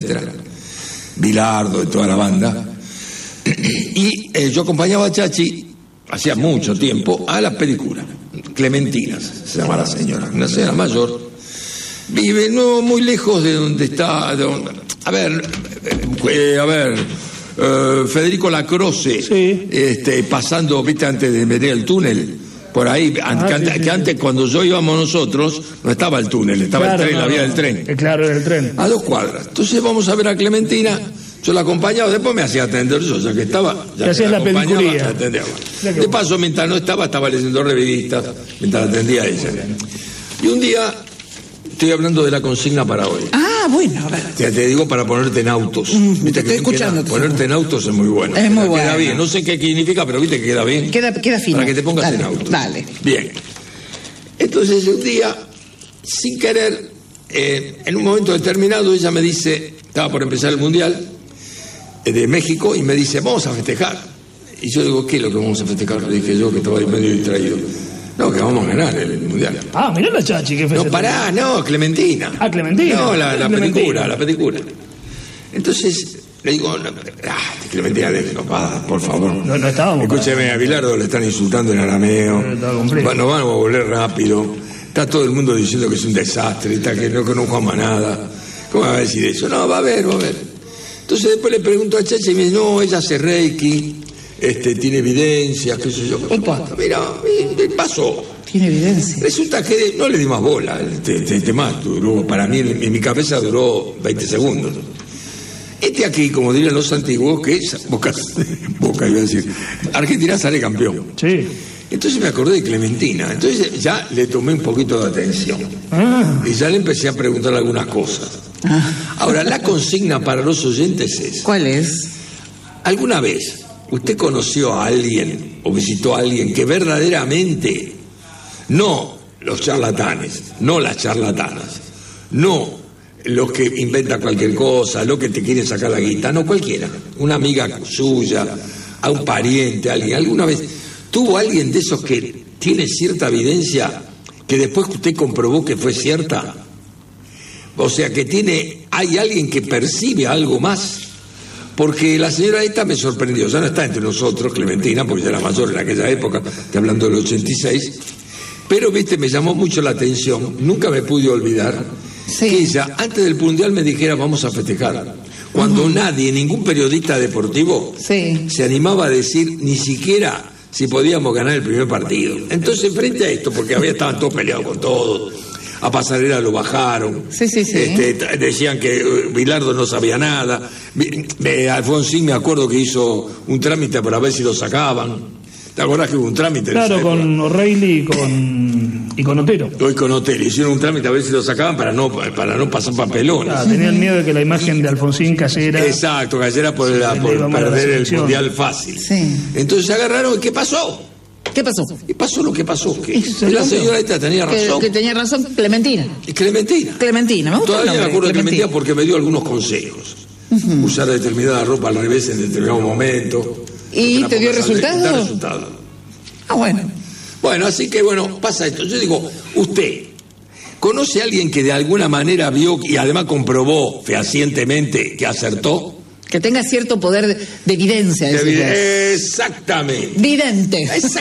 Bilardo, de toda la banda. Y yo acompañaba a Chachi, hacía mucho tiempo, a la pedicura. Clementinas, se llama la señora, una señora mayor. Vive no muy lejos de donde está. Federico Lacroce, sí. Pasando, viste, antes de venir el túnel. Por ahí, que antes cuando yo íbamos nosotros, no estaba el túnel, estaba el tren, la vía del tren. Claro, era el tren. A 2 cuadras. Entonces vamos a ver a Clementina, yo la acompañaba, después me hacía atender yo, ya que estaba. Ya hacías la pedicuría. De paso, mientras no estaba leyendo revistas, mientras atendía a ella. Y un día, estoy hablando de la consigna para hoy. Ah, bueno, a ver. Te digo para ponerte en autos. Te estoy escuchando. Ponerte en autos es muy bueno. Es muy bueno. Queda bien, no sé qué significa, pero viste que queda bien. Queda fino. Para que te pongas en autos. Dale. Bien. Entonces un día, sin querer, en un momento determinado, ella me dice, estaba por empezar el Mundial de México, y me dice, vamos a festejar. Y yo digo, ¿qué es lo que vamos a festejar? Le dije yo, que estaba ahí medio distraído. No, que vamos a ganar el Mundial. Ah, mirá la Chachi, que No, pará, no, Clementina. Ah, Clementina. No, la pedicura. Entonces, le digo, Clementina, le digo, por favor. No estábamos. Escúcheme, a Bilardo le están insultando en arameo. Nos vamos a volver rápido. Está todo el mundo diciendo que es un desastre, que no juega más nada. ¿Cómo va a decir eso? No, va a ver. Entonces después le pregunto a Chachi y me dice, no, ella hace Reiki. Tiene evidencias, qué sé yo. Mira, pasó. Tiene evidencia. Resulta que no le di más bola. Más duró, para mí, en mi cabeza duró 20 segundos. Aquí, como dirían los antiguos, que es Boca iba a decir, Argentina sale campeón. Sí. Entonces me acordé de Clementina. Entonces ya le tomé un poquito de atención. Y ya le empecé a preguntar algunas cosas. Ahora, la consigna para los oyentes es... ¿Cuál es? ¿Alguna vez usted conoció a alguien o visitó a alguien que verdaderamente, no los charlatanes, no las charlatanas, no los que inventan cualquier cosa, los que te quieren sacar la guita, no cualquiera, una amiga suya, a un pariente, alguna vez tuvo alguien de esos que tiene cierta evidencia que después usted comprobó que fue cierta? O sea, que hay alguien que percibe algo más. Porque la señora esta me sorprendió, ya no está entre nosotros, Clementina, porque ya era mayor en aquella época, estoy hablando del 86, pero me llamó mucho la atención, nunca me pude olvidar, que ella, antes del Mundial, me dijera, vamos a festejar, cuando nadie, ningún periodista deportivo, se animaba a decir ni siquiera si podíamos ganar el primer partido. Entonces, frente a esto, porque estaban todos peleados con todos, a Pasarela lo bajaron. Decían que Bilardo no sabía nada. Alfonsín, me acuerdo que hizo un trámite para ver si lo sacaban. ¿Te acordás que hubo un trámite? Claro, con O'Reilly y con Otero. Hoy con Otero. Hicieron un trámite a ver si lo sacaban para no pasar papelones. Tenían miedo de que la imagen de Alfonsín cayera. Exacto, cayera por perder el Mundial fácil. Entonces se agarraron. ¿Qué pasó? ¿Qué pasó? Y pasó lo que pasó, que la señora esta tenía razón. Que tenía razón Clementina. Clementina, me gusta. Todavía me acuerdo de Clementina porque me dio algunos consejos. Usar determinada ropa al revés en determinado momento. ¿Y te dio resultado? Da resultado. Bueno. Bueno, así que pasa esto. Yo digo, usted ¿conoce a alguien que de alguna manera vio y además comprobó fehacientemente que acertó? Que tenga cierto poder de evidencia. Exactamente. Vidente.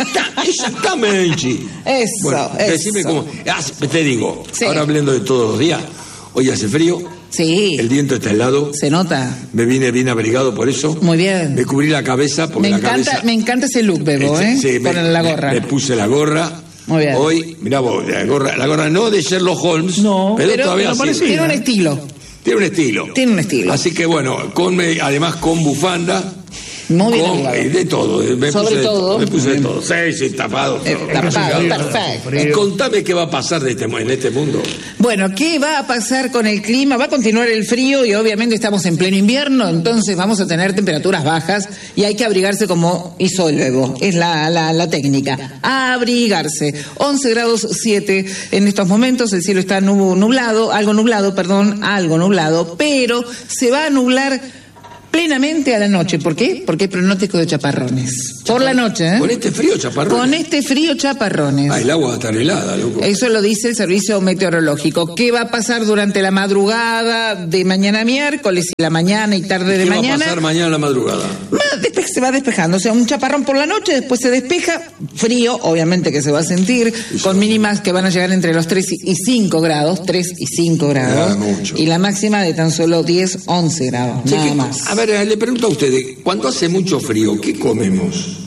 Exactamente. Eso. Bueno, decime cómo. Te digo, ahora hablando de todos los días, hoy hace frío. Sí. El viento está helado. Se nota. Me vine bien abrigado por eso. Muy bien. Me cubrí la cabeza porque me encanta ese look, Bebo, Sí, con la gorra. Me puse la gorra. Muy bien. Hoy, mirá vos, la gorra no de Sherlock Holmes, pero todavía tiene un estilo. Tiene un estilo. Así que además con bufanda. Muy bien. De todo. Me puse de todo. Sí, tapado. Perfecto. Contame qué va a pasar en este mundo. Bueno, ¿qué va a pasar con el clima? Va a continuar el frío y obviamente estamos en pleno invierno, entonces vamos a tener temperaturas bajas y hay que abrigarse como hizo el Bebo. Es la técnica. Abrigarse. 11 grados 7 en estos momentos, el cielo está algo nublado, pero se va a nublar plenamente a la noche. ¿Por qué? Porque hay pronóstico de chaparrones. Por la noche, ¿eh? ¿Con este frío, chaparrones? Con este frío, chaparrones. Ah, el agua va a estar helada, loco. Eso lo dice el servicio meteorológico. ¿Qué va a pasar durante la madrugada de mañana a miércoles y la mañana y tarde de mañana? ¿Qué va a pasar mañana a la madrugada? Se va despejando, o sea, un chaparrón por la noche, después se despeja, frío, obviamente que se va a sentir, con mínimas que van a llegar entre los 3 y 5 grados, 3 y 5 grados, y la máxima de tan solo 10, 11 grados, Sí, nada más. A ver, le pregunto a ustedes, cuando hace mucho frío, ¿qué comemos?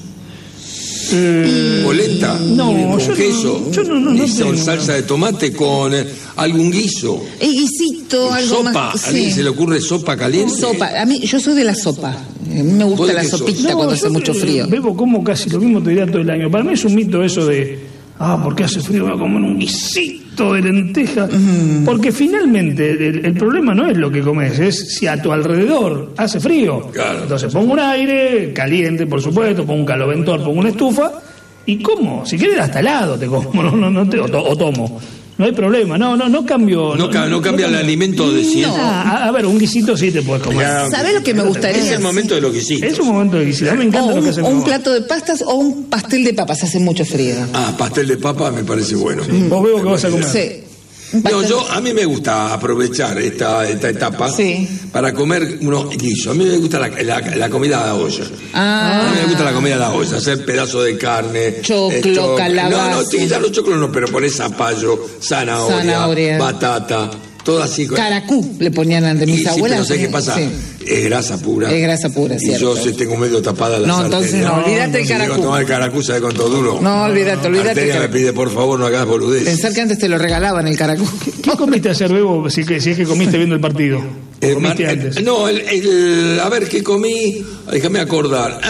¿Polenta? No, ¿Con queso? yo no ¿Con tengo. salsa de tomate? ¿Con algún guiso? El guisito, algo ¿Sopa? más. ¿A alguien se le ocurre sopa caliente? Sopa, a mí, yo soy de la sopa. A mí me gusta la sopita cuando hace mucho frío. Bebo como casi lo mismo, te diría, todo el año. Para mí es un mito eso de, porque hace frío voy a comer un guisito de lenteja. Porque finalmente el problema no es lo que comes, es si a tu alrededor hace frío. Claro. Entonces pongo un aire caliente, por supuesto, pongo un caloventor, pongo una estufa, y como, si quieres hasta helado te como, o tomo. No hay problema, no cambio. No cambia el alimento de siempre. A ver, un guisito sí te puedes comer. ¿Sabes lo que me gustaría? Es el momento de los guisitos. Es un momento de guisito. A mí me encanta lo que hacen. O un plato de pastas o un pastel de papas, hace mucho frío. Ah, pastel de papa me parece bueno. Vos veo que vas a comer. Sí. No, a mí me gusta aprovechar esta etapa Sí. para comer unos guisos. A mí me gusta la comida a la olla. A mí me gusta la comida a la olla, hacer pedazos de carne. Choclo, calabaza. No, ya los choclos no, pero pones zapallo, zanahoria. Batata, todo así. Caracú le ponían ante mis abuelas. Pero ¿sabes qué pasa? Sí. Es grasa pura. Es grasa pura, y cierto. yo tengo medio tapada la No, sartén. entonces no, olvídate el Si llego a caracú. tomar el caracú, ¿sabes cuánto duro? No, olvídate Arteria el me pide, por favor, no hagas boludez. Pensar que antes te lo regalaban el caracú. ¿Qué comiste ayer, Bebo, si es que comiste viendo el partido? ¿O comiste antes? No, a ver, ¿qué comí? Déjame acordar.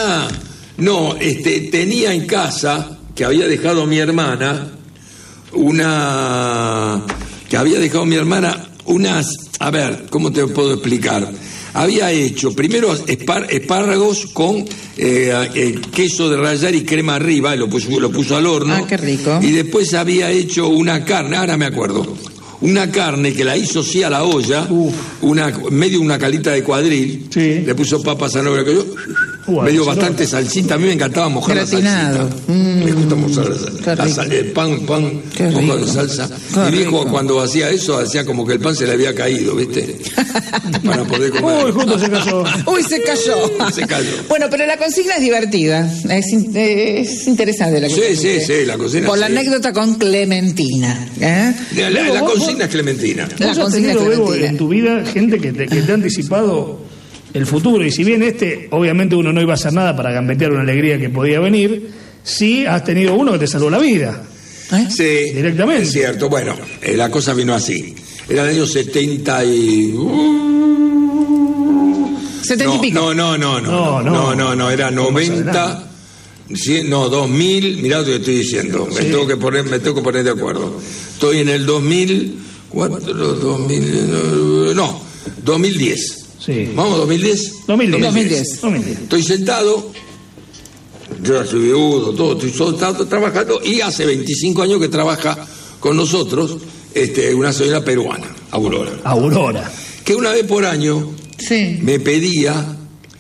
Tenía en casa, que había dejado mi hermana, unas, a ver, ¿cómo te puedo explicar? Había hecho primero espárragos con queso de rallar y crema arriba, y lo puso al horno. Ah, qué rico. Y después había hecho una carne, ahora me acuerdo, una carne que la hizo sí a la olla, medio una calita de cuadril, Sí. le puso papas, zanahoria, que yo, medio bastante salsita, a mí me encantaba mojar Gratinado. la salsita. Me gusta mojar el pan Qué mojado rico. en salsa. Qué Mi viejo rico. cuando hacía eso, hacía como que el pan se le había caído, ¿viste? Para poder comer. Uy, justo se cayó. Uy, se cayó. Se cayó. Bueno, pero la consigna es divertida. Es interesante la Sí, consigna. sí, la consigna, Por la sí. anécdota con Clementina. La consigna es Clementina. La ¿Vos has consigna tenido, es Bebo, Clementina. en tu vida gente que te ha anticipado el futuro? Y si bien obviamente uno no iba a hacer nada para gambetear una alegría que podía venir, sí has tenido uno que te salvó la vida. Sí, Directamente. es cierto. Bueno, la cosa vino así. Era el año 70 y... 70 y pico. No, era 90... Sí, no, 2000, mirá lo que estoy diciendo, me tengo que poner de acuerdo. Estoy en el 2010. Sí. ¿Vamos, 2010? 2010. Estoy sentado, yo ya soy viudo, todo, estoy trabajando, y hace 25 años que trabaja con nosotros una señora peruana, Aurora. que una vez por año Sí. me pedía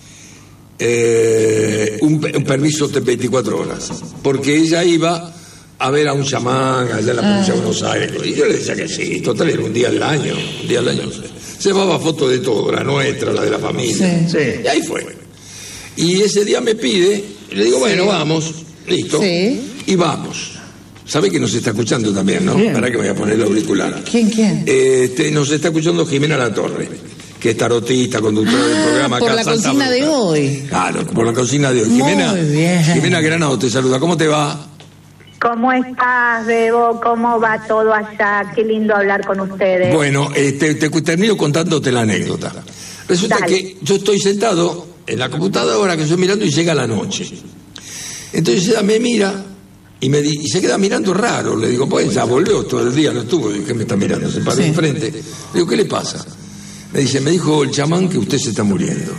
un permiso de 24 horas, porque ella iba a ver a un chamán allá en la provincia de Buenos Aires, y yo le decía que sí, total era un día al año, se llevaba fotos de todo, la nuestra, la de la familia, Sí. y ahí fue. Y ese día me pide, y le digo, bueno, vamos, listo, Sí. y vamos. ¿Sabe que nos está escuchando también, no? Bien. Para que me voy a poner el auricular. ¿Quién? Nos está escuchando Jimena Latorre, que es tarotista, conductora del programa. por acá, la Santa consigna de Bruja. hoy. Claro, por la consigna de hoy. Muy Jimena, bien. Jimena Granado te saluda. ¿Cómo te va? ¿Cómo estás, Bebo? ¿Cómo va todo allá? Qué lindo hablar con ustedes. Bueno, te termino contándote la anécdota. Resulta Dale. que yo estoy sentado en la computadora que estoy mirando y llega la noche. Entonces ella me mira y se queda mirando raro. Le digo, pues ya volvió todo el día, no estuvo. ¿Qué me está mirando? Se paró Sí. enfrente. Le digo, ¿qué le pasa? Me dijo el chamán que usted se está muriendo.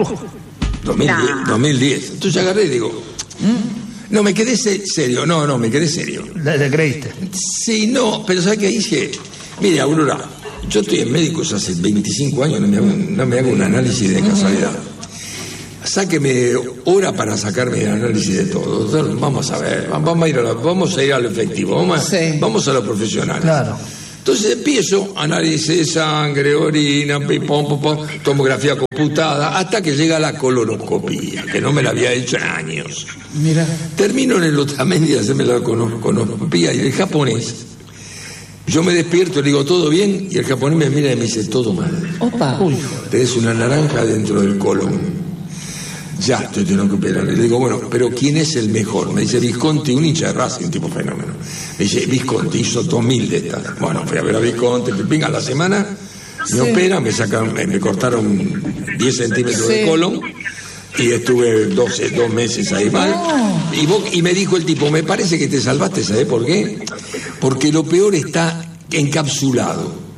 2010. Entonces agarré y digo, no, me quedé serio. No, me quedé serio. ¿Le creíste? Sí, no, pero ¿sabes qué dije? Mire, Aurora, yo estoy en médicos hace 25 años, no me hago un análisis de casualidad. sáqueme hora para sacarme el análisis de todo. Entonces, vamos a ver, vamos a ir a lo efectivo, vamos a lo profesional. Claro. Entonces empiezo, análisis de sangre, orina, tomografía computada, hasta que llega la colonoscopía, que no me la había hecho en años. Mira. Termino en el Otamendi de hacerme la colonoscopía, y el japonés, yo me despierto y le digo, ¿todo bien? Y el japonés me mira y me dice, todo mal. Opa. Tenés una naranja dentro del colon. Ya, te tengo que operar. Le digo, bueno, pero ¿quién es el mejor? Me dice Visconti, un hincha de Racing, un tipo fenómeno. Me dice, Visconti hizo 2000 de estas. Bueno, fui a ver a Visconti, a la semana, me opera, me cortaron 10 centímetros de colon, y estuve 2 meses ahí mal. Y me dijo el tipo, me parece que te salvaste, ¿sabes por qué? Porque lo peor está encapsulado.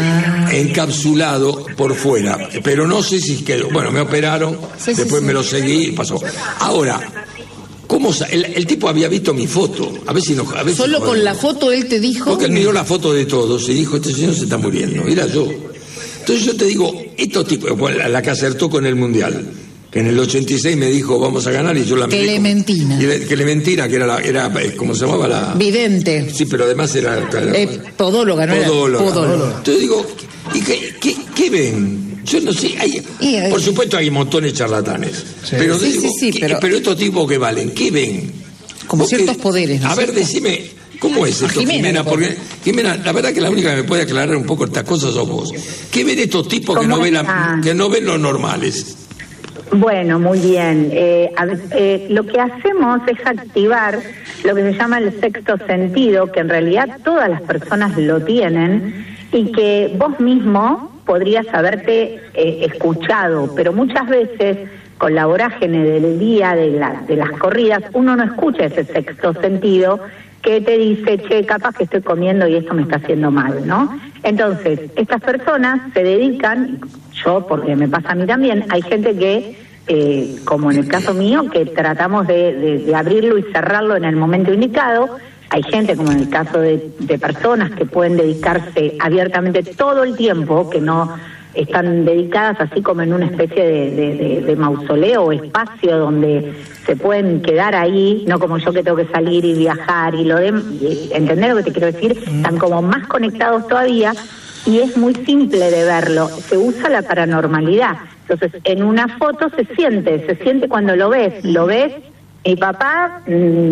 Encapsulado por fuera, pero no sé si quedó. Bueno, me operaron, después me lo seguí y pasó. Ahora, ¿cómo el tipo había visto mi foto? A ver si no. Solo con la foto él te dijo. Porque él miró la foto de todos y dijo, este señor se está muriendo. Era yo. Entonces yo te digo, estos tipos, la que acertó con el Mundial, que en el 86 me dijo vamos a ganar, y yo la miré. Clementina. Clementina, que era ¿cómo se llamaba? La vidente. Sí, pero además era podóloga, ¿no? Podóloga. Entonces digo, ¿y qué ven? Yo no sé, por supuesto hay montones de charlatanes, pero digo, pero estos tipos que valen, ¿qué ven? Como ciertos poderes, ¿no? A ver, decime, ¿cómo es esto, Jimena? Porque, Jimena, la verdad que la única que me puede aclarar un poco estas cosas sos vos. ¿Qué ven estos tipos que no ven los normales? Bueno, muy bien. Lo que hacemos es activar lo que se llama el sexto sentido, que en realidad todas las personas lo tienen y que vos mismo podrías haberte escuchado, pero muchas veces con la vorágine del día, de las corridas, uno no escucha ese sexto sentido que te dice, che, capaz que estoy comiendo y esto me está haciendo mal, ¿no? Entonces, estas personas se dedican, yo, porque me pasa a mí también, hay gente que, como en el caso mío, que tratamos de abrirlo y cerrarlo en el momento indicado. Hay gente, como en el caso de personas que pueden dedicarse abiertamente todo el tiempo, que no están dedicadas así como en una especie de mausoleo o espacio donde se pueden quedar ahí, no como yo que tengo que salir y viajar y ¿entendés lo que te quiero decir? Están como más conectados todavía, y es muy simple de verlo. Se usa la paranormalidad. Entonces, en una foto se siente cuando lo ves. Mi papá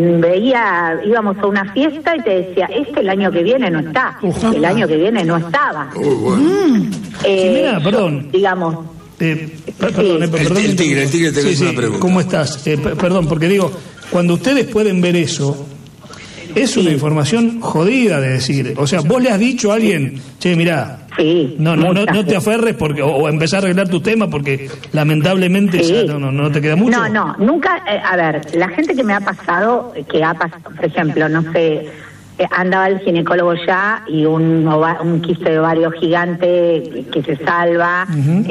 íbamos a una fiesta y te decía, el año que viene no está, el año que viene no estaba. Mira, perdón. Digamos. Perdón. El tigre te hace una pregunta. ¿Cómo estás? Perdón, porque digo, cuando ustedes pueden ver eso, es una información jodida de decir. O sea, vos le has dicho a alguien, che, mirá, no te aferres porque o empezar a arreglar tus temas porque lamentablemente ya no te queda mucho. No, nunca. A ver, la gente que me ha pasado, por ejemplo, no sé, andaba el ginecólogo ya y un quiste de ovario gigante que se salva.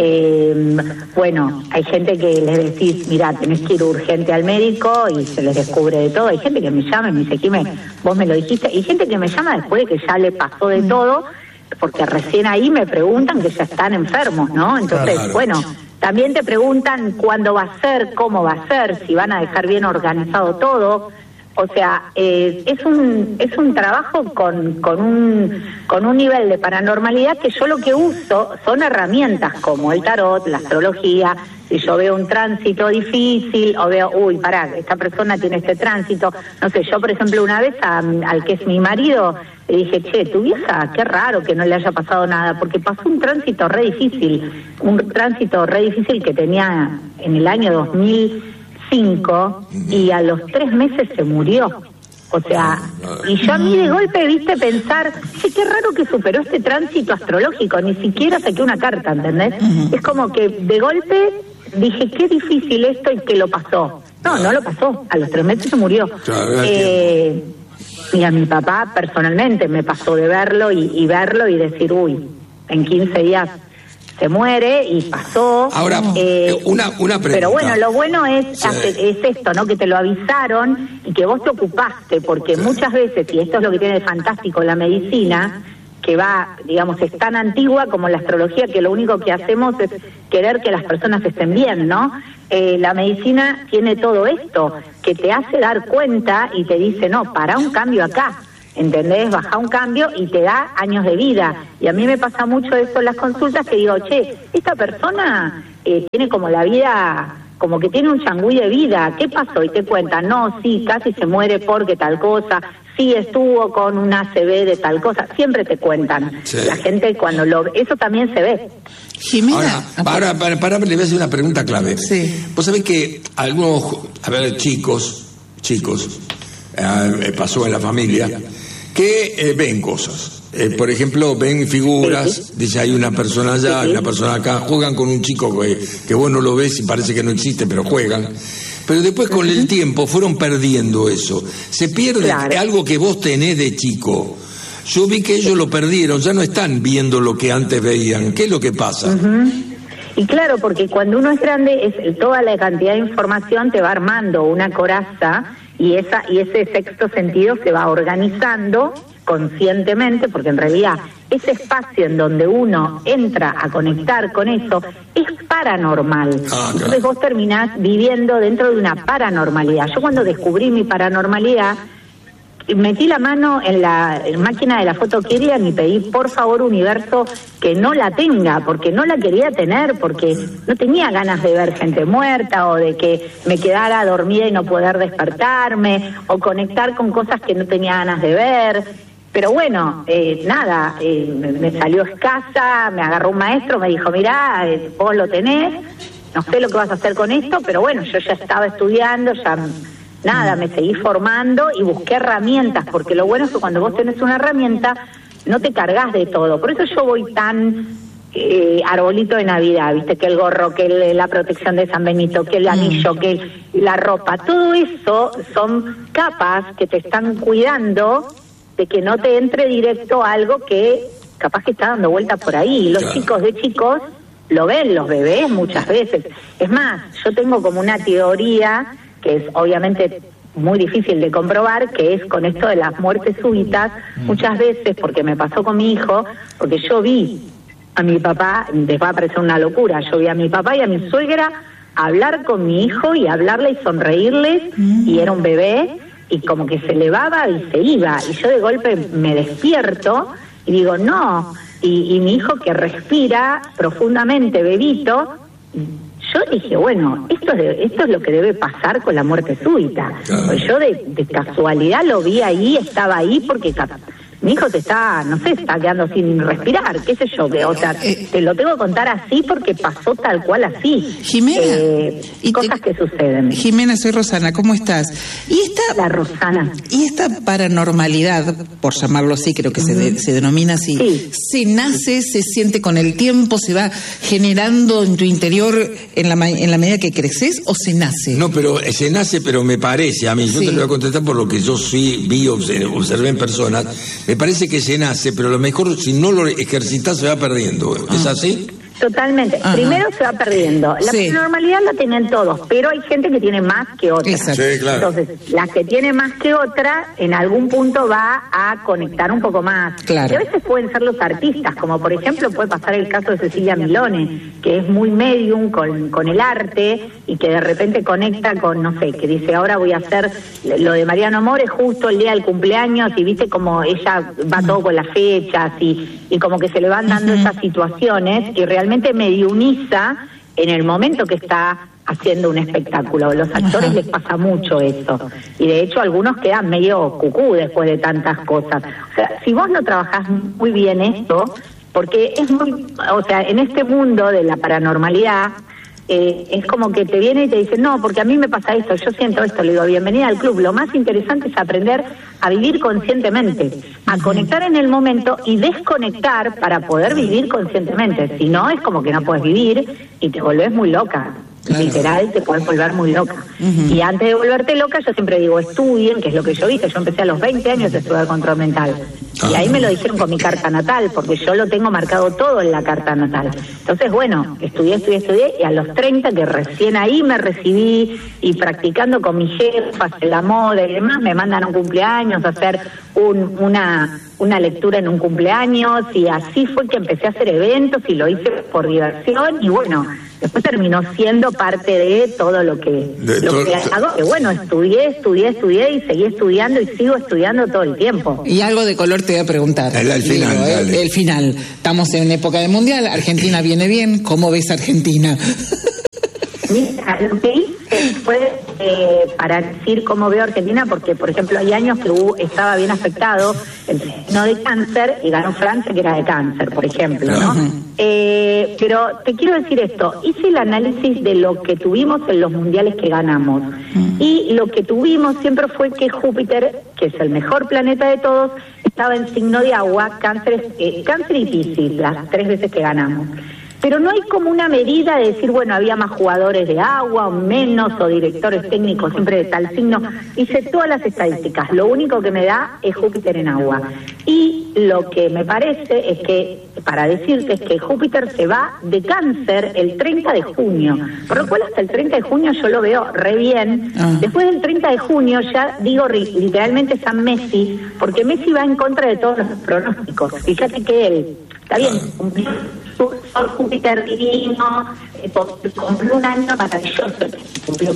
Bueno, hay gente que les decís, mira, tenés que ir urgente al médico y se les descubre de todo. Hay gente que me llama y me dice, Jimé, vos me lo dijiste. Y gente que me llama después de que ya le pasó de todo, porque recién ahí me preguntan que ya están enfermos, ¿no? Entonces, bueno, también te preguntan cuándo va a ser, cómo va a ser, si van a dejar bien organizado todo. O sea, es un trabajo con un nivel de paranormalidad que yo lo que uso son herramientas como el tarot, la astrología. Si yo veo un tránsito difícil o veo, esta persona tiene este tránsito, no sé, yo por ejemplo una vez al que es mi marido le dije, che, tu vieja, qué raro que no le haya pasado nada, porque pasó un tránsito re difícil que tenía en el año 2005 y a los 3 meses se murió. O sea, y yo a mí de golpe, pensar, che, qué raro que superó este tránsito astrológico, ni siquiera saqué una carta, ¿entendés? Es como que de golpe dije, qué difícil esto y que lo pasó. No lo pasó, a los 3 meses se murió. Y a mi papá personalmente me pasó de verlo y verlo y decir, en 15 días se muere y pasó. Ahora, una pregunta. Pero bueno, lo bueno es esto, ¿no? Que te lo avisaron y que vos te ocupaste, porque muchas veces, y esto es lo que tiene de fantástico la medicina, que va, digamos, es tan antigua como la astrología, que lo único que hacemos es querer que las personas estén bien, ¿no? La medicina tiene todo esto, que te hace dar cuenta y te dice, no, para un cambio acá, ¿entendés? Baja un cambio y te da años de vida. Y a mí me pasa mucho eso en las consultas, que digo, che, esta persona tiene como la vida, como que tiene un changüí de vida, ¿qué pasó? Y te cuentan, no, sí, casi se muere porque tal cosa, sí, estuvo con un ACV de tal cosa, siempre te cuentan. Sí. La gente cuando eso también se ve. Jimena. Ahora, para, le voy a hacer una pregunta clave. Sí. Vos sabés que algunos, chicos, pasó en la familia, que ven cosas. Por ejemplo, ven figuras, dice, hay una persona allá, hay una persona acá, juegan con un chico que vos no lo ves y parece que no existe, pero juegan. Pero después con el tiempo fueron perdiendo eso. Se pierde algo que vos tenés de chico. Yo vi que ellos lo perdieron, ya no están viendo lo que antes veían. ¿Qué es lo que pasa? Y claro, porque cuando uno es grande, toda la cantidad de información te va armando una coraza y ese sexto sentido se va organizando conscientemente, porque en realidad ese espacio en donde uno entra a conectar con eso es paranormal. Entonces vos terminás viviendo dentro de una paranormalidad. Yo cuando descubrí mi paranormalidad, metí la mano en la máquina de la foto Kirlian y pedí, por favor, universo, que no la tenga, porque no la quería tener, porque no tenía ganas de ver gente muerta o de que me quedara dormida y no poder despertarme o conectar con cosas que no tenía ganas de ver. Pero bueno, me salió escasa, me agarró un maestro, me dijo, mirá, vos lo tenés, no sé lo que vas a hacer con esto, pero bueno, yo ya estaba estudiando, me seguí formando y busqué herramientas, porque lo bueno es que cuando vos tenés una herramienta no te cargas de todo. Por eso yo voy tan arbolito de Navidad, viste, que el gorro, que la protección de San Benito, que el anillo, que la ropa, todo eso son capas que te están cuidando de que no te entre directo algo que capaz que está dando vueltas por ahí. Y los chicos lo ven, los bebés muchas veces. Es más, yo tengo como una teoría que es obviamente muy difícil de comprobar, que es con esto de las muertes súbitas, muchas veces, porque me pasó con mi hijo, porque yo vi a mi papá, les va a parecer una locura, yo vi a mi papá y a mi suegra hablar con mi hijo y hablarle y sonreírles, y era un bebé, y como que se elevaba y se iba, y yo de golpe me despierto y digo, no, y mi hijo que respira profundamente, bebito, yo dije, bueno, esto es lo que debe pasar con la muerte súbita. Pues yo de casualidad lo vi ahí, estaba ahí, porque mi hijo está quedando sin respirar, qué sé yo, o sea, te lo tengo que contar así porque pasó tal cual así. Jimena, cosas que suceden. Jimena, soy Rosana, ¿cómo estás? La Rosana. Y esta paranormalidad, por llamarlo así, creo que se denomina así, ¿se nace, se siente con el tiempo, se va generando en tu interior en la medida que creces, o se nace? No, pero se nace, pero me parece, a mí, yo te lo voy a contestar por lo que yo vi, observé en personas. Me parece que se nace, pero a lo mejor si no lo ejercitas se va perdiendo. ¿Es así? Totalmente. Primero se va perdiendo. La paranormalidad la tienen todos, pero hay gente que tiene más que otra. Exacto. Sí, claro. Entonces, la que tiene más que otra, en algún punto va a conectar un poco más. Claro. Y a veces pueden ser los artistas, como por ejemplo puede pasar el caso de Cecilia Milone, que es muy medium con el arte y que de repente conecta con, no sé, que dice, ahora voy a hacer lo de Mariano Mores justo el día del cumpleaños, y viste como ella va todo con las fechas y como que se le van dando esas situaciones y realmente mediuniza en el momento que está haciendo un espectáculo. A los actores les pasa mucho eso, y de hecho algunos quedan medio cucú después de tantas cosas. O sea, si vos no trabajás muy bien esto, porque es muy, o sea, en este mundo de la paranormalidad, es como que te viene y te dice, no, porque a mí me pasa esto, yo siento esto. Le digo, bienvenida al club. Lo más interesante es aprender a vivir conscientemente, a conectar en el momento y desconectar para poder vivir conscientemente. Si no, es como que no puedes vivir y te volvés muy loca. Claro. Literal, te puedes volver muy loca. Y antes de volverte loca, yo siempre digo, estudien, que es lo que yo hice. Yo empecé a los 20 años a estudiar control mental. Y ahí me lo dijeron con mi carta natal, porque yo lo tengo marcado todo en la carta natal. Entonces, bueno, estudié, y a los 30, que recién ahí me recibí, y practicando con mis jefas en la moda y demás, me mandan a un cumpleaños a hacer una lectura en un cumpleaños, y así fue que empecé a hacer eventos y lo hice por diversión, y bueno, después terminó siendo parte de todo lo que hago, que bueno, estudié y seguí estudiando y sigo estudiando todo el tiempo. Y algo de color te voy a preguntar. El final, el final. Estamos en época de mundial, Argentina viene bien, ¿cómo ves Argentina? Mira, lo que hice fue para decir cómo veo Argentina, porque, por ejemplo, hay años que estaba bien afectado el signo de cáncer y ganó Francia, que era de cáncer, por ejemplo, ¿no? Pero te quiero decir esto, hice el análisis de lo que tuvimos en los mundiales que ganamos, y lo que tuvimos siempre fue que Júpiter, que es el mejor planeta de todos, estaba en signo de agua, cáncer y Piscis, las 3 veces que ganamos. Pero no hay como una medida de decir, bueno, había más jugadores de agua o menos, o directores técnicos siempre de tal signo. Hice todas las estadísticas, lo único que me da es Júpiter en agua. Y lo que me parece es que, para decirte, es que Júpiter se va de Cáncer el 30 de junio, por lo cual hasta el 30 de junio yo lo veo re bien. Después del 30 de junio ya digo literalmente San Messi, porque Messi va en contra de todos los pronósticos. Fíjate que él, está bien, cumplió su Júpiter divino, cumplió un año maravilloso, cumplió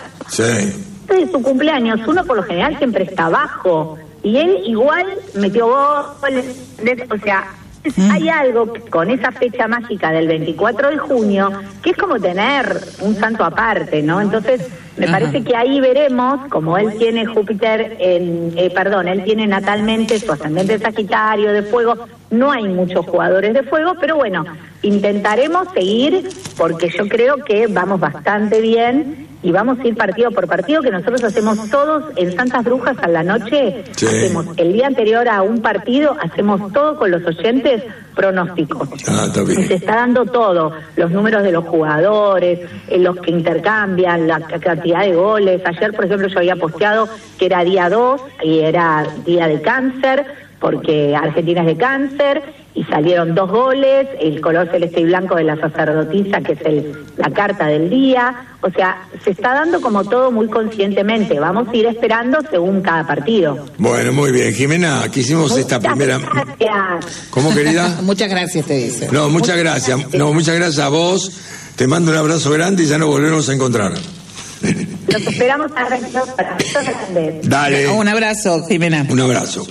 de su cumpleaños, uno por lo general siempre está abajo, y él igual metió goles, o sea, hay algo con esa fecha mágica del 24 de junio que es como tener un santo aparte, ¿no? Entonces me parece que ahí veremos, como él tiene Júpiter él tiene natalmente su ascendente Sagitario de fuego, no hay muchos jugadores de fuego, pero bueno, intentaremos seguir, porque yo creo que vamos bastante bien y vamos a ir partido por partido, que nosotros hacemos todos en Santas Brujas a la noche, hacemos el día anterior a un partido, hacemos todo con los oyentes pronósticos. Y se está dando todo, los números de los jugadores, los que intercambian, la cantidad de goles. Ayer, por ejemplo, yo había posteado que era día 2 y era día de Cáncer, porque Argentina es de Cáncer, y salieron 2 goles, el color celeste y blanco de la sacerdotisa, que es la carta del día. O sea, se está dando como todo muy conscientemente. Vamos a ir esperando según cada partido. Bueno, muy bien. Jimena, aquí hicimos esta primera... Gracias. ¿Cómo, querida? Muchas gracias, te dice. No, muchas gracias. No, muchas gracias a vos. Te mando un abrazo grande y ya nos volveremos a encontrar. Los esperamos a para grandes. Dale. Un abrazo, Jimena. Un abrazo.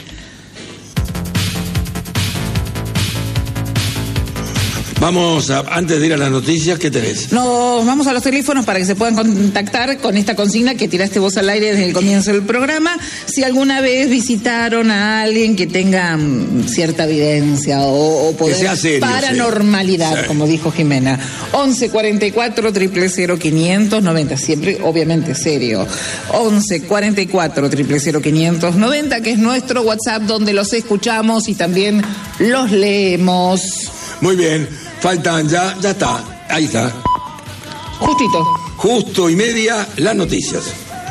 Vamos antes de ir a las noticias, ¿qué tenés? Nos vamos a los teléfonos para que se puedan contactar con esta consigna que tiraste vos al aire desde el comienzo del programa. Si alguna vez visitaron a alguien que tenga cierta evidencia o poder, que sea serio, paranormalidad, sí, como dijo Jimena. 11 44 000 590, siempre obviamente serio. 11 44 000 590, que es nuestro WhatsApp donde los escuchamos y también los leemos. Muy bien. Faltan ya está, ahí está. Justito. Justo y media las noticias.